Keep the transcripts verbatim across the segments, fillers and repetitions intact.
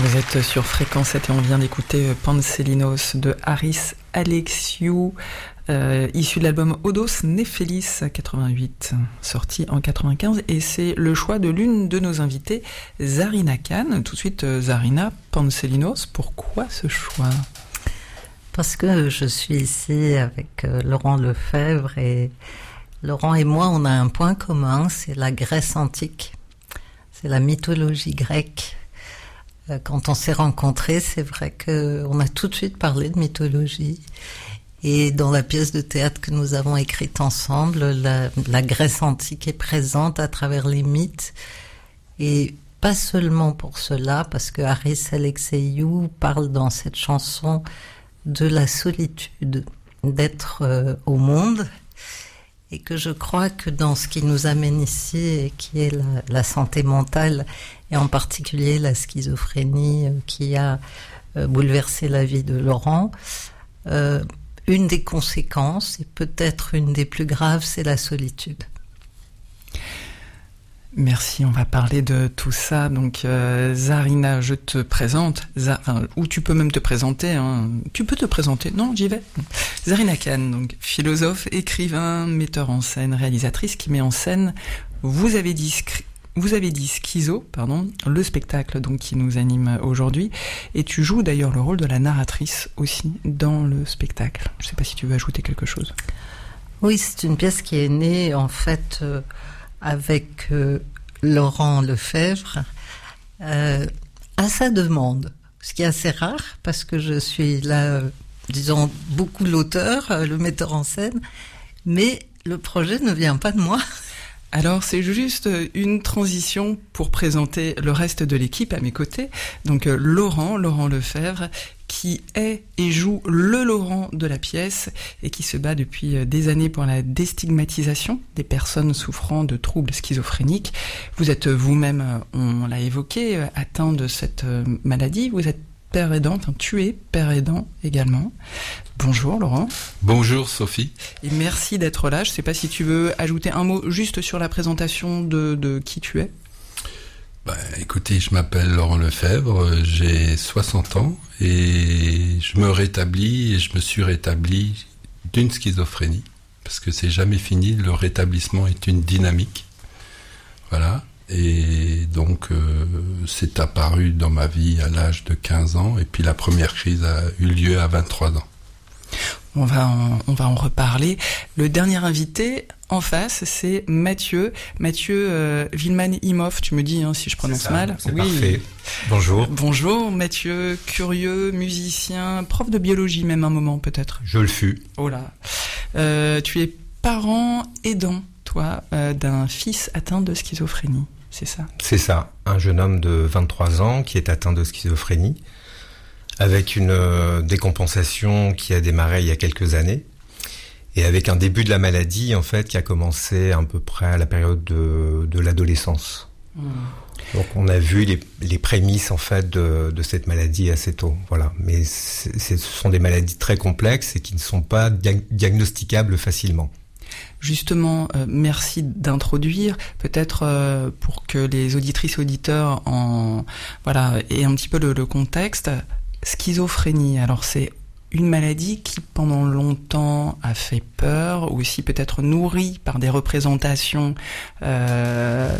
Vous êtes sur Fréquence sept et on vient d'écouter Panselinos de Haris Alexiou, euh, issu de l'album Odos Nephelis quatre-vingt-huit, sorti en quatre-vingt-quinze, et c'est le choix de l'une de nos invitées, Zarina Khan. Tout de suite, Zarina, Panselinos, pourquoi ce choix ? Parce que je suis ici avec euh, Laurent Lefebvre, et Laurent et moi, on a un point commun, c'est la Grèce antique, c'est la mythologie grecque. Quand on s'est rencontrés, c'est vrai qu'on a tout de suite parlé de mythologie. Et dans la pièce de théâtre que nous avons écrite ensemble, la, la Grèce antique est présente à travers les mythes. Et pas seulement pour cela, parce que Haris Alexiou parle dans cette chanson de la solitude, d'être euh, au monde. Et que je crois que dans ce qui nous amène ici, et qui est la, la santé mentale, et en particulier la schizophrénie euh, qui a euh, bouleversé la vie de Laurent, euh, une des conséquences, et peut-être une des plus graves, c'est la solitude. Merci, on va parler de tout ça. Donc euh, Zarina, je te présente, Zar... enfin, ou tu peux même te présenter, hein. Tu peux te présenter, non, j'y vais. Zarina Khan, donc philosophe, écrivain, metteur en scène, réalisatrice qui met en scène, vous avez dit, vous avez dit Schizo, pardon, le spectacle donc qui nous anime aujourd'hui, et tu joues d'ailleurs le rôle de la narratrice aussi dans le spectacle. Je ne sais pas si tu veux ajouter quelque chose. Oui, c'est une pièce qui est née en fait... Euh... avec euh, Laurent Lefebvre, euh, à sa demande, ce qui est assez rare, parce que je suis là, euh, disons, beaucoup l'auteur, euh, le metteur en scène, mais le projet ne vient pas de moi. Alors, c'est juste une transition pour présenter le reste de l'équipe à mes côtés. Donc, euh, Laurent, Laurent Lefebvre, qui est et joue le Laurent de la pièce et qui se bat depuis des années pour la déstigmatisation des personnes souffrant de troubles schizophréniques. Vous êtes vous-même, on l'a évoqué, atteint de cette maladie. Vous êtes père aidant, enfin tu es père aidant également. Bonjour Laurent. Bonjour Sophie. Et merci d'être là. Je ne sais pas si tu veux ajouter un mot juste sur la présentation de, de qui tu es. Bah, écoutez, je m'appelle Laurent Lefebvre, j'ai soixante ans et je me rétablis et je me suis rétabli d'une schizophrénie parce que c'est jamais fini, le rétablissement est une dynamique. Voilà, et donc euh, c'est apparu dans ma vie à l'âge de quinze ans et puis la première crise a eu lieu à vingt-trois ans. On va en, on va en reparler. Le dernier invité en face, c'est Mathieu. Mathieu euh, Villeman-Imhoff, tu me dis hein, si je prononce c'est ça, mal. C'est oui. Parfait. Bonjour. Bonjour Mathieu, curieux, musicien, prof de biologie même un moment peut-être. Je le fus. Oh là. Euh, tu es parent aidant, toi, euh, d'un fils atteint de schizophrénie, c'est ça ? C'est ça, un jeune homme de vingt-trois ans qui est atteint de schizophrénie, avec une euh, décompensation qui a démarré il y a quelques années, et avec un début de la maladie, en fait, qui a commencé à peu près à la période de, de l'adolescence. Mmh. Donc on a vu les, les prémices, en fait, de, de cette maladie assez tôt, voilà. Mais c'est, c'est, ce sont des maladies très complexes et qui ne sont pas dia- diagnosticables facilement. Justement, euh, merci d'introduire, peut-être euh, pour que les auditrices et auditeurs en, voilà, aient un petit peu le, le contexte. Schizophrénie, alors c'est une maladie qui pendant longtemps a fait peur, ou aussi peut-être nourrie par des représentations euh,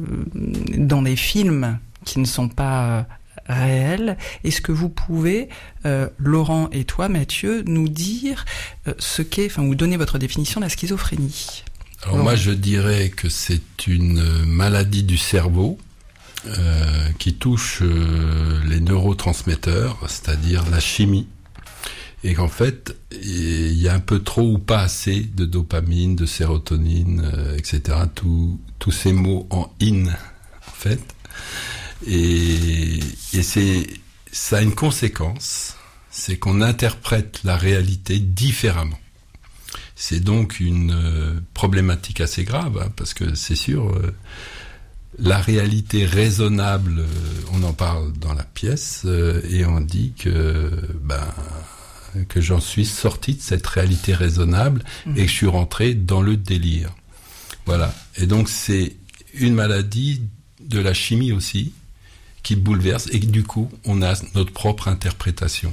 dans des films qui ne sont pas réels. Est-ce que vous pouvez, euh, Laurent et toi Mathieu, nous dire euh, ce qu'est, enfin, ou donner votre définition de la schizophrénie ? Alors Laurent. Moi je dirais que c'est une maladie du cerveau, Euh, qui touche euh, les neurotransmetteurs, c'est-à-dire la chimie, et qu'en fait il y a un peu trop ou pas assez de dopamine, de sérotonine, euh, et cetera. Tous tous ces mots en in, en fait, et, et c'est ça a une conséquence, c'est qu'on interprète la réalité différemment. C'est donc une euh, problématique assez grave, hein, parce que c'est sûr. Euh, La réalité raisonnable, on en parle dans la pièce, euh, et on dit que ben que j'en suis sorti de cette réalité raisonnable mmh. et que je suis rentré dans le délire. Voilà. Et donc c'est une maladie de la chimie aussi, qui bouleverse, et du coup, on a notre propre interprétation.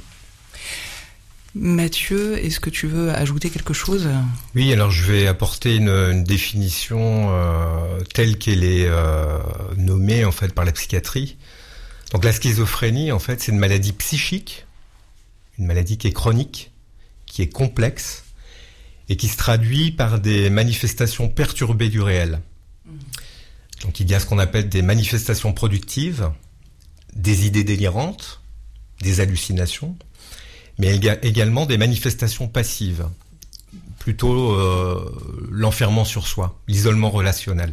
Mathieu, est-ce que tu veux ajouter quelque chose ? Oui, alors je vais apporter une, une définition euh, telle qu'elle est euh, nommée en fait par la psychiatrie. Donc la schizophrénie, en fait, c'est une maladie psychique, une maladie qui est chronique, qui est complexe et qui se traduit par des manifestations perturbées du réel. Donc il y a ce qu'on appelle des manifestations productives, des idées délirantes, des hallucinations, mais il y a également des manifestations passives, plutôt euh, l'enfermement sur soi, l'isolement relationnel.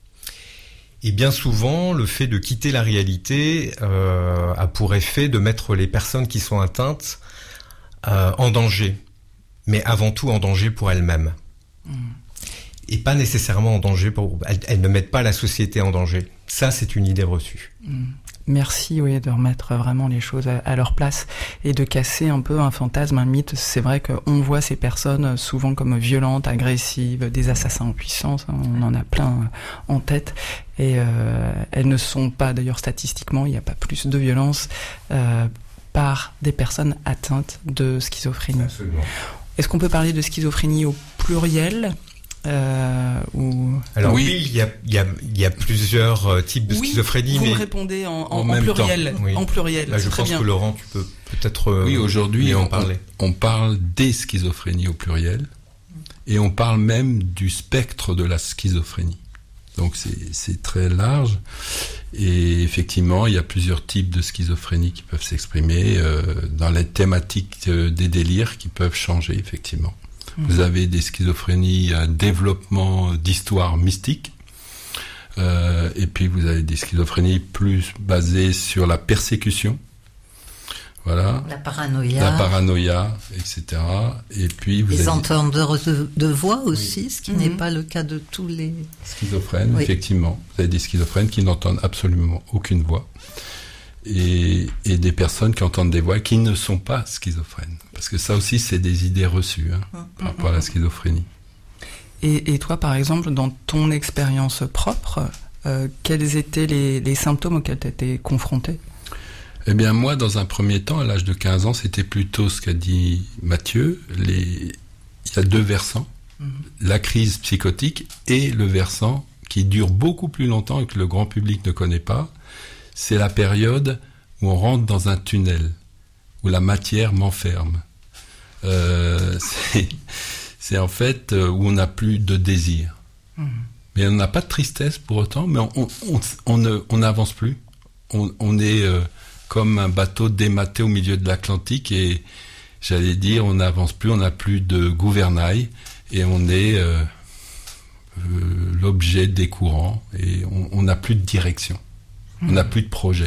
Et bien souvent, le fait de quitter la réalité euh, a pour effet de mettre les personnes qui sont atteintes euh, en danger, mais avant tout en danger pour elles-mêmes. Mmh. Et pas nécessairement en danger pour... Elles, elles ne mettent pas la société en danger. Ça, c'est une idée reçue. Mmh. Merci, oui, de remettre vraiment les choses à, à leur place et de casser un peu un fantasme, un mythe. C'est vrai qu'on voit ces personnes souvent comme violentes, agressives, des assassins en puissance. Hein, on en a plein en tête. Et euh, elles ne sont pas, d'ailleurs statistiquement, il n'y a pas plus de violence euh, par des personnes atteintes de schizophrénie. Absolument. Est-ce qu'on peut parler de schizophrénie au pluriel ? Euh, ou... Alors oui, oui, il y a, il y a, il y a plusieurs euh, types de oui, schizophrénie. Vous mais me répondez en, en, en, en pluriel. oui. En pluriel. Là, je pense bien. que Laurent, tu peux peut-être euh, oui, aujourd'hui, en on, parler. On, on parle des schizophrénies au pluriel, et on parle même du spectre de la schizophrénie. Donc c'est, c'est très large, et effectivement, il y a plusieurs types de schizophrénie qui peuvent s'exprimer euh, dans les thématiques euh, des délires qui peuvent changer, effectivement. Vous avez des schizophrénies à développement d'histoire mystique, euh, et puis vous avez des schizophrénies plus basées sur la persécution, voilà, la paranoïa, la paranoïa, et cetera. Et puis vous les avez entendeurs de, de voix aussi, oui. ce qui mmh. n'est pas le cas de tous les schizophrènes. Oui. Effectivement, vous avez des schizophrènes qui n'entendent absolument aucune voix. Et, et des personnes qui entendent des voix qui ne sont pas schizophrènes. Parce que ça aussi, c'est des idées reçues hein, mmh, par rapport mmh. à la schizophrénie. Et, et toi, par exemple, dans ton expérience propre, euh, quels étaient les, les symptômes auxquels tu étais confronté ? Eh bien, moi, dans un premier temps, à l'âge de quinze ans, c'était plutôt ce qu'a dit Mathieu. Les... Il y a deux versants. Mmh. La crise psychotique et le versant qui dure beaucoup plus longtemps et que le grand public ne connaît pas. C'est la période où on rentre dans un tunnel, où la matière m'enferme. Euh, c'est, c'est en fait où on n'a plus de désir. Mmh. Mais on n'a pas de tristesse pour autant, mais on, on, on, on ne, on n'avance plus. On, on est euh, comme un bateau dématé au milieu de l'Atlantique et j'allais dire, on n'avance plus, on n'a plus de gouvernail et on est euh, euh, l'objet des courants et on n'a plus de direction. On n'a plus de projet.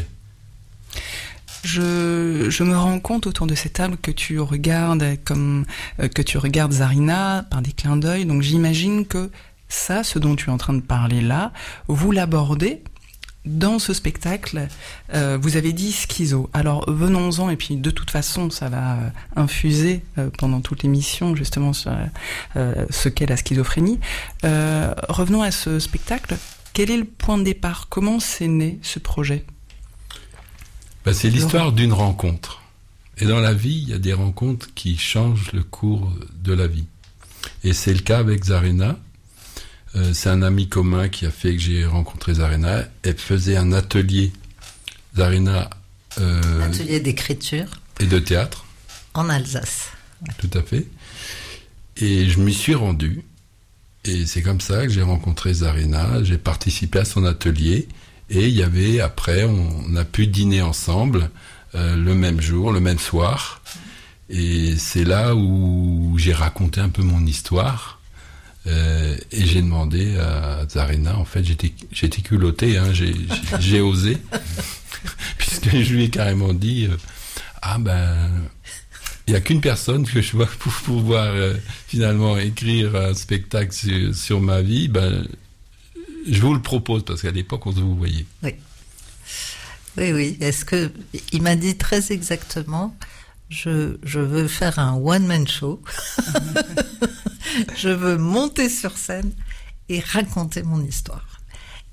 Je, je me rends compte autour de cette table que tu regardes comme euh, que tu regardes Zarina par des clins d'œil. Donc j'imagine que ça, ce dont tu es en train de parler là, vous l'abordez dans ce spectacle. Euh, vous avez dit schizo. Alors venons-en, et puis de toute façon, ça va euh, infuser euh, pendant toute l'émission justement sur euh, ce qu'est la schizophrénie. Euh, revenons à ce spectacle. Quel est le point de départ ? Comment s'est né ce projet ? Ben, c'est l'histoire d'une rencontre. Et dans la vie, il y a des rencontres qui changent le cours de la vie. Et c'est le cas avec Zarina. Euh, c'est un ami commun qui a fait que j'ai rencontré Zarina. Elle faisait un atelier, Zarina... Euh, atelier d'écriture. Et de théâtre. En Alsace. Ouais. Tout à fait. Et je m'y suis rendu. Et c'est comme ça que j'ai rencontré Zarina, j'ai participé à son atelier, et il y avait, après, on a pu dîner ensemble, euh, le même jour, le même soir, et c'est là où j'ai raconté un peu mon histoire, euh, et j'ai demandé à Zarina, en fait, j'étais, j'étais culotté, hein, j'ai, j'ai, j'ai osé, puisque je lui ai carrément dit, euh, ah ben... Il n'y a qu'une personne que je vois pour pouvoir euh, finalement écrire un spectacle sur, sur ma vie. Ben, je vous le propose parce qu'à l'époque on se vous voyait. Oui, oui, oui. Est-ce que il m'a dit très exactement, je je veux faire un one man show. Je veux monter sur scène et raconter mon histoire.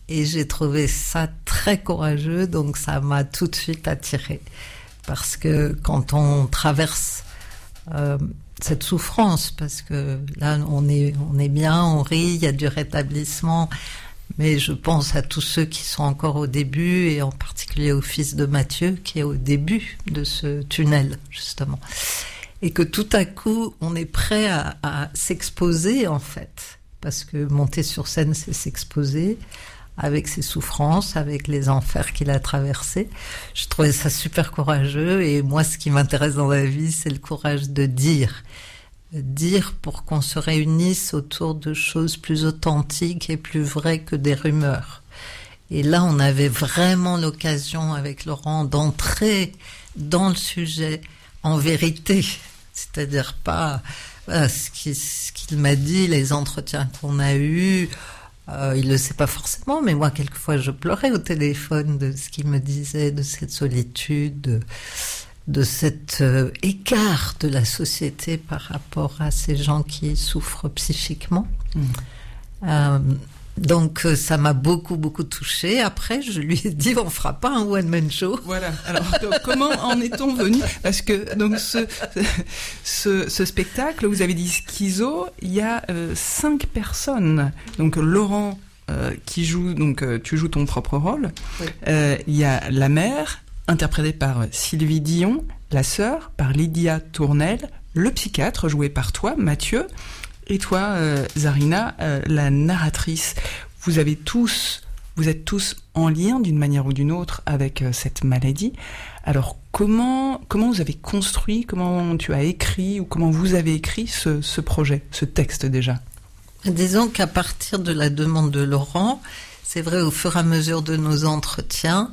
Et j'ai trouvé ça très courageux, donc ça m'a tout de suite attirée. Parce que quand on traverse euh, cette souffrance, parce que là on est, on est bien, on rit, il y a du rétablissement, mais je pense à tous ceux qui sont encore au début, et en particulier au fils de Mathieu, qui est au début de ce tunnel, justement. Et que tout à coup, on est prêt à, à s'exposer, en fait. Parce que monter sur scène, c'est s'exposer, avec ses souffrances, avec les enfers qu'il a traversés. Je trouvais ça super courageux, et moi, ce qui m'intéresse dans la vie, c'est le courage de dire. Dire pour qu'on se réunisse autour de choses plus authentiques et plus vraies que des rumeurs. Et là, on avait vraiment l'occasion, avec Laurent, d'entrer dans le sujet en vérité. C'est-à-dire pas voilà, ce qu'il, ce qu'il m'a dit, les entretiens qu'on a eus. Euh, il le sait pas forcément, mais moi, quelquefois, je pleurais au téléphone de ce qu'il me disait, de cette solitude, de, de cet euh, écart de la société par rapport à ces gens qui souffrent psychiquement. Mmh. Euh, donc, euh, ça m'a beaucoup, beaucoup touchée. Après, je lui ai dit, on fera pas un one-man show. Voilà. Alors, donc, comment en est-on venu? Parce que, donc, ce, ce, ce spectacle, vous avez dit schizo, il y a euh, cinq personnes. Donc, Laurent, euh, qui joue, donc, euh, tu joues ton propre rôle. Oui. Euh, il y a la mère, interprétée par Sylvie Dion, la sœur, par Lydia Tournel, le psychiatre, joué par toi, Mathieu, et toi, euh, Zarina, euh, la narratrice. Vous avez tous, vous êtes tous en lien d'une manière ou d'une autre avec euh, cette maladie. Alors, comment, comment vous avez construit, comment tu as écrit, ou comment vous avez écrit ce, ce projet, ce texte déjà? Disons qu'à partir de la demande de Laurent, c'est vrai, au fur et à mesure de nos entretiens,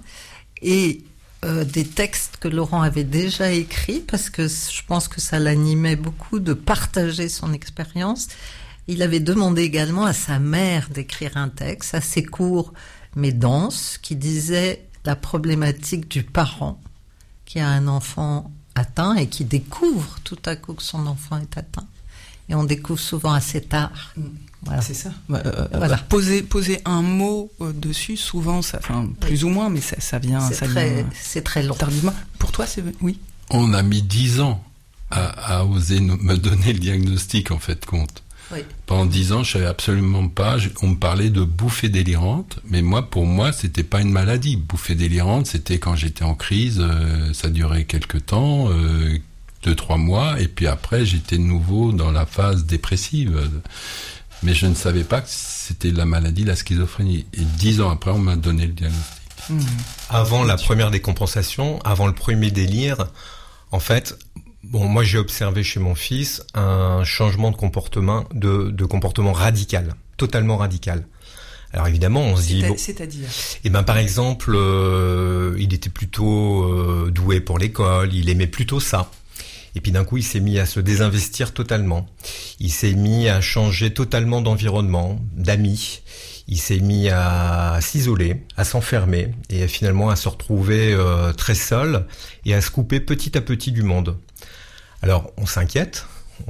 et Euh, des textes que Laurent avait déjà écrits, parce que je pense que ça l'animait beaucoup de partager son expérience. Il avait demandé également à sa mère d'écrire un texte assez court mais dense qui disait la problématique du parent qui a un enfant atteint et qui découvre tout à coup que son enfant est atteint. Et on découvre souvent assez tard. Voilà. C'est ça. Euh, voilà. Poser, poser un mot euh, dessus, souvent, ça, enfin, plus oui. ou moins, mais ça, ça vient, c'est ça très, vient c'est très long. Tardivement. Pour toi, c'est oui. On a mis dix ans à, à oser nous, me donner le diagnostic, en fait, compte. Oui. Pendant dix ans, je savais absolument pas. Je, on me parlait de bouffée délirante, mais moi, pour moi, c'était pas une maladie. Bouffée délirante, c'était quand j'étais en crise. Euh, ça durait quelques temps. Euh, deux, trois mois, et puis après, j'étais de nouveau dans la phase dépressive. Mais je ne savais pas que c'était la maladie, la schizophrénie. Et dix ans après, on m'a donné le diagnostic. Mmh. Avant la première décompensation, avant le premier délire, en fait, bon, moi j'ai observé chez mon fils un changement de comportement, de, de comportement radical, totalement radical. Alors évidemment, on se dit... Bon, c'est-à-dire eh ben, par exemple, euh, il était plutôt euh, doué pour l'école, il aimait plutôt ça. Et puis d'un coup, il s'est mis à se désinvestir totalement. Il s'est mis à changer totalement d'environnement, d'amis. Il s'est mis à s'isoler, à s'enfermer et finalement à se retrouver euh, très seul et à se couper petit à petit du monde. Alors, on s'inquiète,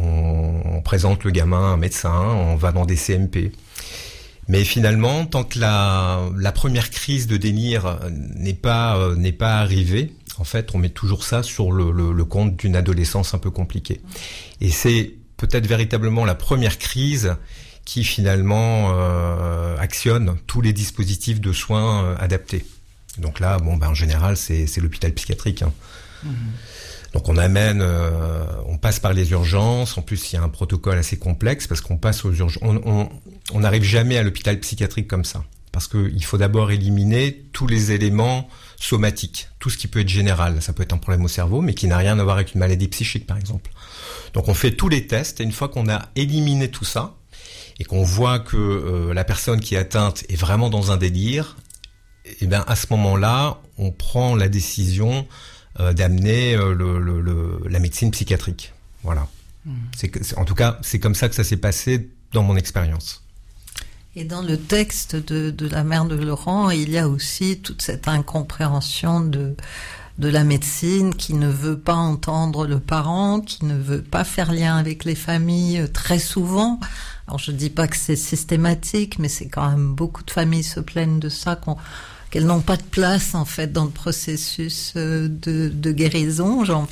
on, on présente le gamin à un médecin, on va dans des C M P. Mais finalement, tant que la, la première crise de délire n'est pas, euh, n'est pas arrivée, en fait, on met toujours ça sur le, le, le compte d'une adolescence un peu compliquée. Et c'est peut-être véritablement la première crise qui finalement euh, actionne tous les dispositifs de soins euh, adaptés. Donc là, bon, ben, en général, c'est, c'est l'hôpital psychiatrique. Hein. Mmh. Donc on amène, euh, on passe par les urgences. En plus, il y a un protocole assez complexe parce qu'on passe aux urgences. On n'arrive jamais à l'hôpital psychiatrique comme ça. Parce qu'il faut d'abord éliminer tous les éléments somatiques, tout ce qui peut être général. Ça peut être un problème au cerveau, mais qui n'a rien à voir avec une maladie psychique, par exemple. Donc on fait tous les tests, et une fois qu'on a éliminé tout ça, et qu'on voit que euh, la personne qui est atteinte est vraiment dans un délire, et bien à ce moment-là, on prend la décision euh, d'amener euh, le, le, le, la médecine psychiatrique. Voilà. Mmh. C'est que, c'est, en tout cas, c'est comme ça que ça s'est passé dans mon expérience. Et dans le texte de, de la mère de Laurent, il y a aussi toute cette incompréhension de, de la médecine qui ne veut pas entendre le parent, qui ne veut pas faire lien avec les familles très souvent. Alors je dis pas que c'est systématique, mais c'est quand même beaucoup de familles se plaignent de ça, qu'on, qu'elles n'ont pas de place en fait dans le processus de, de guérison. J'en,